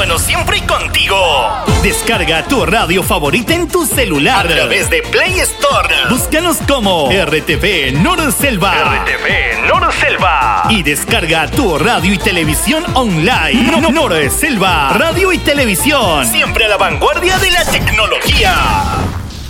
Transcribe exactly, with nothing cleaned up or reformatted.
bueno siempre contigo. Descarga tu radio favorita en tu celular a través de Play Store. Búscanos como R T V Norselva. R T V Norselva. Y descarga tu radio y televisión online. No, Norselva, radio y televisión. Siempre a la vanguardia de la tecnología.